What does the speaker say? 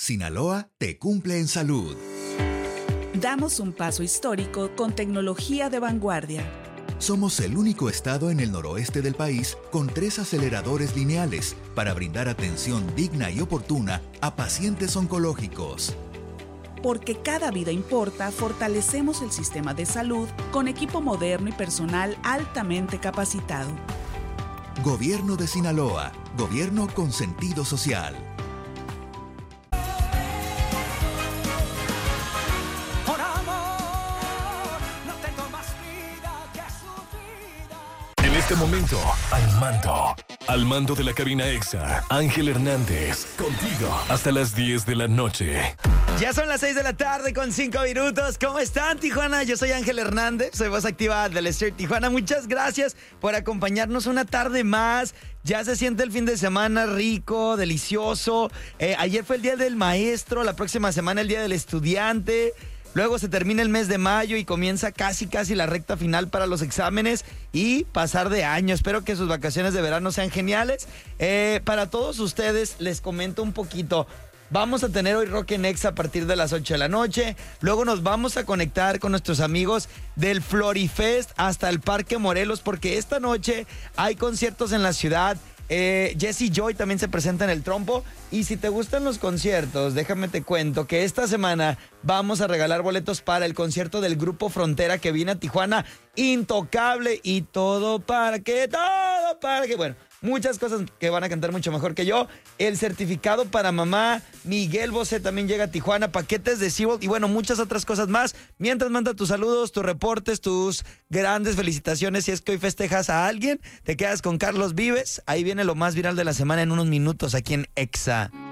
Sinaloa te cumple en salud. Damos un paso histórico con tecnología de vanguardia. Somos el único estado en el noroeste del país con 3 aceleradores lineales para brindar atención digna y oportuna a pacientes oncológicos. Porque cada vida importa, fortalecemos el sistema de salud con equipo moderno y personal altamente capacitado. Gobierno de Sinaloa. Gobierno con sentido social. En este momento, al mando de la cabina EXA, Ángel Hernández, contigo hasta las 10 de la noche. Ya son las 6 de la tarde con 5 minutos. ¿Cómo están, Tijuana? Yo soy Ángel Hernández, soy voz activa del Stir Tijuana. Muchas gracias por acompañarnos una tarde más. Ya se siente el fin de semana rico, delicioso. Ayer fue el Día del Maestro, la próxima semana el Día del Estudiante. Luego se termina el mes de mayo y comienza casi la recta final para los exámenes y pasar de año. Espero que sus vacaciones de verano sean geniales. Para todos ustedes les comento un poquito. Vamos a tener hoy Rock en Exa a partir de las 8 de la noche. Luego nos vamos a conectar con nuestros amigos del Florifest hasta el Parque Morelos, porque esta noche hay conciertos en la ciudad. Jesse Joy también se presenta en el trompo. Y si te gustan los conciertos, déjame te cuento que esta semana vamos a regalar boletos para el concierto del Grupo Frontera que viene a Tijuana. Intocable y todo para que, bueno, muchas cosas que van a cantar mucho mejor que yo. El certificado para mamá, Miguel Bosé también llega a Tijuana, paquetes de SeaWorld y bueno, muchas otras cosas más. Mientras manda tus saludos, tus reportes, tus grandes felicitaciones. Si es que hoy festejas a alguien, te quedas con Carlos Vives. Ahí viene lo más viral de la semana en unos minutos aquí en EXA.